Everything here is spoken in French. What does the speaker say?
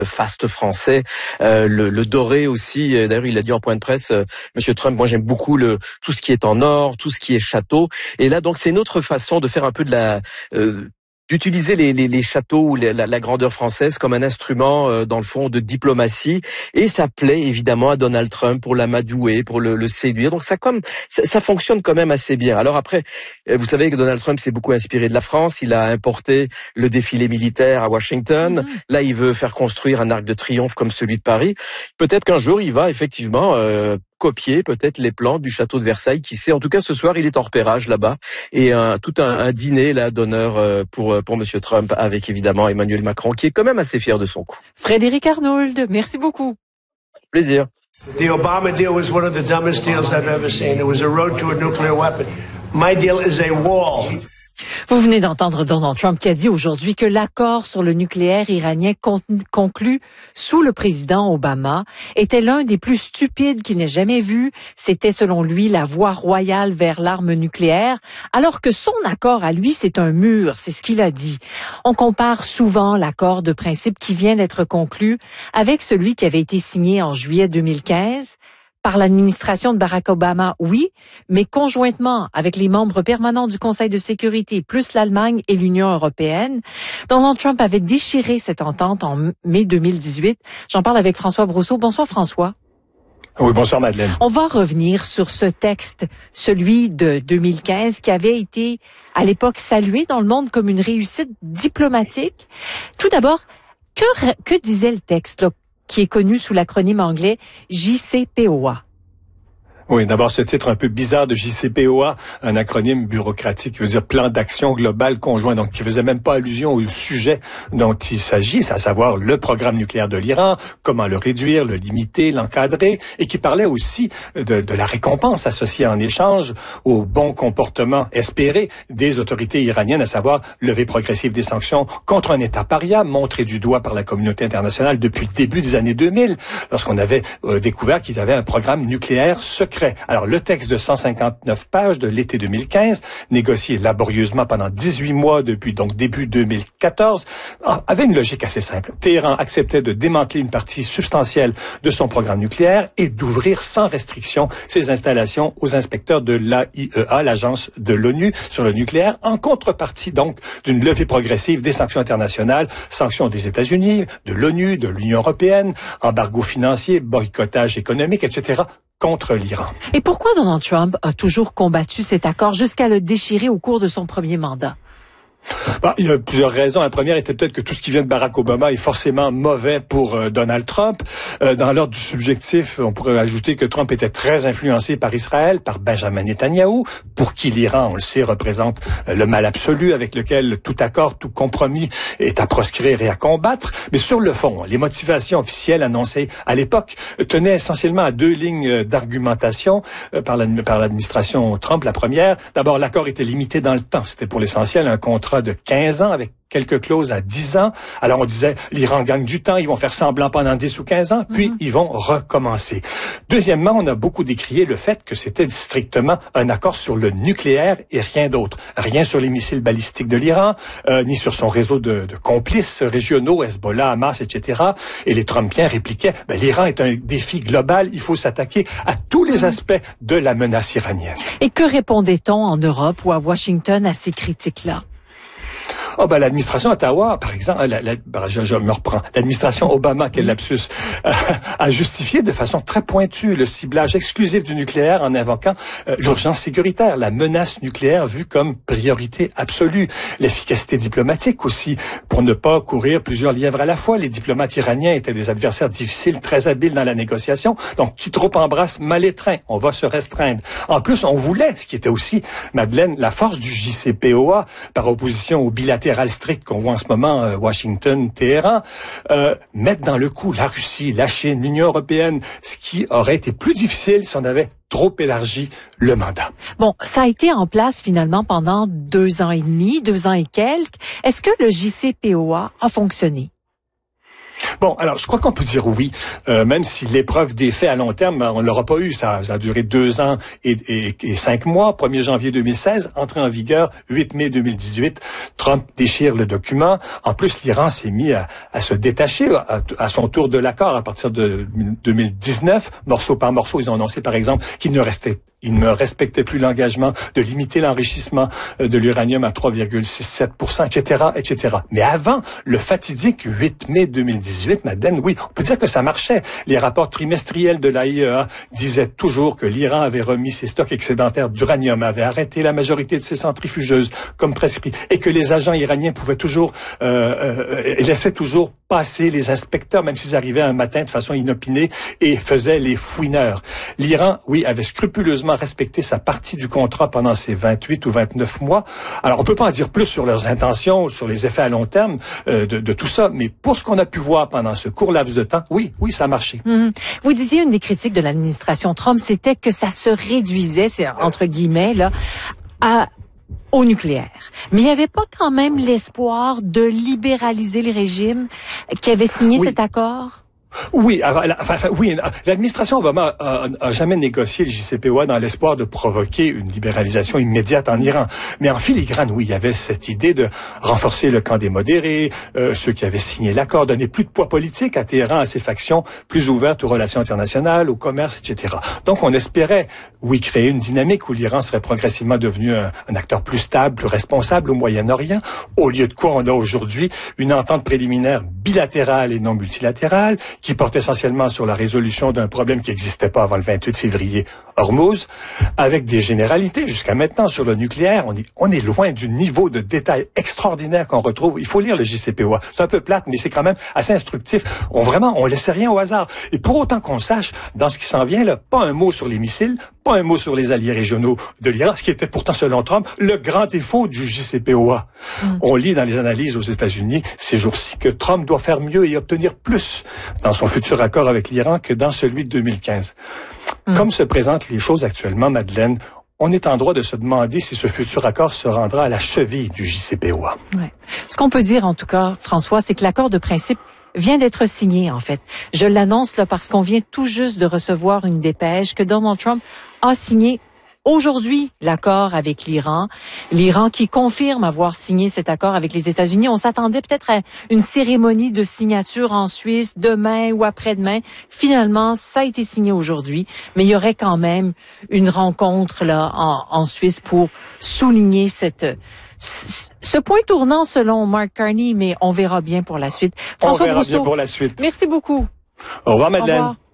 faste français, le doré aussi. D'ailleurs, il a dit en point de presse, Monsieur Trump, moi j'aime beaucoup tout ce qui est en or, tout ce qui est château. Et là, donc, c'est une autre façon de faire un peu de d'utiliser les châteaux ou la grandeur française comme un instrument, dans le fond, de diplomatie. Et ça plaît évidemment à Donald Trump pour l'amadouer, pour le séduire. Donc ça fonctionne quand même assez bien. Alors après, vous savez que Donald Trump s'est beaucoup inspiré de la France. Il a importé le défilé militaire à Washington. Là, il veut faire construire un arc de triomphe comme celui de Paris. Peut-être qu'un jour, il va effectivement copier peut-être les plans du château de Versailles, qui sait. En tout cas, ce soir, il est en repérage là-bas et tout un dîner là d'honneur pour Monsieur Trump, avec évidemment Emmanuel Macron, qui est quand même assez fier de son coup. Frédéric Arnould, merci beaucoup. Plaisir. The Obama deal was one of the dumbest deals I've ever seen. It was a road to a nuclear weapon. My deal is a wall. Vous venez d'entendre Donald Trump qui a dit aujourd'hui que l'accord sur le nucléaire iranien conclu sous le président Obama était l'un des plus stupides qu'il n'ait jamais vu. C'était selon lui la voie royale vers l'arme nucléaire, alors que son accord à lui, c'est un mur, c'est ce qu'il a dit. On compare souvent l'accord de principe qui vient d'être conclu avec celui qui avait été signé en juillet 2015. Par l'administration de Barack Obama, oui, mais conjointement avec les membres permanents du Conseil de sécurité, plus l'Allemagne et l'Union européenne, Donald Trump avait déchiré cette entente en mai 2018. J'en parle avec François Brousseau. Bonsoir François. Oui, bonsoir Madeleine. On va revenir sur ce texte, celui de 2015, qui avait été à l'époque salué dans le monde comme une réussite diplomatique. Tout d'abord, que disait le texte, là, qui est connu sous l'acronyme anglais JCPOA? Oui, d'abord ce titre un peu bizarre de JCPOA, un acronyme bureaucratique qui veut dire Plan d'action global conjoint, donc qui faisait même pas allusion au sujet dont il s'agit, c'est à savoir le programme nucléaire de l'Iran, comment le réduire, le limiter, l'encadrer, et qui parlait aussi de la récompense associée en échange au bon comportement espéré des autorités iraniennes, à savoir levée progressive des sanctions contre un État paria, montré du doigt par la communauté internationale depuis le début des années 2000, lorsqu'on avait découvert qu'il y avait un programme nucléaire secret. Alors, le texte de 159 pages de l'été 2015, négocié laborieusement pendant 18 mois depuis donc début 2014, avait une logique assez simple. Téhéran acceptait de démanteler une partie substantielle de son programme nucléaire et d'ouvrir sans restriction ses installations aux inspecteurs de l'AIEA, l'agence de l'ONU sur le nucléaire, en contrepartie donc d'une levée progressive des sanctions internationales, sanctions des États-Unis, de l'ONU, de l'Union européenne, embargo financier, boycottage économique, etc., contre l'Iran. Et pourquoi Donald Trump a toujours combattu cet accord jusqu'à le déchirer au cours de son premier mandat? Il y a plusieurs raisons. La première était peut-être que tout ce qui vient de Barack Obama est forcément mauvais pour Donald Trump. Dans l'ordre du subjectif, on pourrait ajouter que Trump était très influencé par Israël, par Benjamin Netanyahou, pour qui l'Iran, on le sait, représente le mal absolu avec lequel tout accord, tout compromis est à proscrire et à combattre. Mais sur le fond, les motivations officielles annoncées à l'époque tenaient essentiellement à deux lignes d'argumentation par l'administration Trump. La première, d'abord, l'accord était limité dans le temps. C'était pour l'essentiel un contrat de 15 ans avec quelques clauses à 10 ans. Alors on disait, l'Iran gagne du temps, ils vont faire semblant pendant 10 ou 15 ans, puis ils vont recommencer. Deuxièmement, on a beaucoup décrié le fait que c'était strictement un accord sur le nucléaire et rien d'autre. Rien sur les missiles balistiques de l'Iran, ni sur son réseau de complices régionaux, Hezbollah, Hamas, etc. Et les Trumpiens répliquaient, l'Iran est un défi global, il faut s'attaquer à tous les aspects de la menace iranienne. Et que répondait-on en Europe ou à Washington à ces critiques-là? L'administration Ottawa, par exemple, je me reprends, l'administration Obama, quel lapsus, a justifié de façon très pointue le ciblage exclusif du nucléaire en invoquant l'urgence sécuritaire, la menace nucléaire vue comme priorité absolue, l'efficacité diplomatique aussi, pour ne pas courir plusieurs lièvres à la fois. Les diplomates iraniens étaient des adversaires difficiles, très habiles dans la négociation, donc qui trop embrasse mal étreint, on va se restreindre. En plus, on voulait, ce qui était aussi, Madeleine, la force du JCPOA, par opposition au bilatéral strict qu'on voit en ce moment, Washington-Téhéran, mettre dans le coup la Russie, la Chine, l'Union européenne, ce qui aurait été plus difficile si on avait trop élargi le mandat. Bon, ça a été en place finalement pendant 2 ans et demi, 2 ans et quelques. Est-ce que le JCPOA a fonctionné? Bon, alors je crois qu'on peut dire oui, même si l'épreuve des faits à long terme, on ne l'aura pas eu. Ça a duré 2 ans et 5 mois. 1er janvier 2016, entrée en vigueur 8 mai 2018. Trump déchire le document. En plus, l'Iran s'est mis à se détacher à son tour de l'accord à partir de 2019. Morceau par morceau, ils ont annoncé par exemple qu'ils ne respectaient plus l'engagement de limiter l'enrichissement de l'uranium à 3,67%, etc., etc. Mais avant le fatidique 8 mai 2018, Madeleine, oui, on peut dire que ça marchait. Les rapports trimestriels de l'AIEA disaient toujours que l'Iran avait remis ses stocks excédentaires d'uranium, avait arrêté la majorité de ses centrifugeuses comme prescrit, et que les agents iraniens pouvaient toujours laissaient toujours passer les inspecteurs, même s'ils arrivaient un matin de façon inopinée et faisaient les fouineurs. L'Iran, oui, avait scrupuleusement respecté sa partie du contrat pendant ces 28 ou 29 mois. Alors, on peut pas en dire plus sur leurs intentions, sur les effets à long terme de tout ça, mais pour ce qu'on a pu voir pendant ce court laps de temps, oui, ça a marché. Vous disiez une des critiques de l'administration Trump, c'était que ça se réduisait, c'est entre guillemets, là, au nucléaire. Mais il n'y avait pas quand même l'espoir de libéraliser le régime qui avait signé cet accord? Oui, l'administration Obama a jamais négocié le JCPOA dans l'espoir de provoquer une libéralisation immédiate en Iran. Mais en filigrane, oui, il y avait cette idée de renforcer le camp des modérés, ceux qui avaient signé l'accord, donner plus de poids politique à Téhéran, à ses factions, plus ouvertes aux relations internationales, au commerce, etc. Donc, on espérait, oui, créer une dynamique où l'Iran serait progressivement devenu un acteur plus stable, plus responsable au Moyen-Orient, au lieu de quoi on a aujourd'hui une entente préliminaire bilatérale et non multilatérale, qui porte essentiellement sur la résolution d'un problème qui n'existait pas avant le 28 février, Hormuz, avec des généralités jusqu'à maintenant sur le nucléaire. On est loin du niveau de détail extraordinaire qu'on retrouve. Il faut lire le JCPOA. C'est un peu plate, mais c'est quand même assez instructif. On laissait rien au hasard. Et pour autant qu'on sache, dans ce qui s'en vient, là, pas un mot sur les missiles, pas un mot sur les alliés régionaux de l'Iran, ce qui était pourtant, selon Trump, le grand défaut du JCPOA. On lit dans les analyses aux États-Unis ces jours-ci que Trump doit faire mieux et obtenir plus dans son futur accord avec l'Iran que dans celui de 2015. Comme se présentent les choses actuellement, Madeleine, on est en droit de se demander si ce futur accord se rendra à la cheville du JCPOA. Ouais. Ce qu'on peut dire, en tout cas, François, c'est que l'accord de principe vient d'être signé, en fait. Je l'annonce là parce qu'on vient tout juste de recevoir une dépêche que Donald Trump a signé aujourd'hui l'accord avec l'Iran. L'Iran qui confirme avoir signé cet accord avec les États-Unis. On s'attendait peut-être à une cérémonie de signature en Suisse demain ou après-demain. Finalement, ça a été signé aujourd'hui, mais il y aurait quand même une rencontre là en Suisse pour souligner ce point tournant selon Mark Carney, mais on verra bien pour la suite. François Brousseau, bien pour la suite. Merci beaucoup. Au revoir, Madeleine. Au revoir.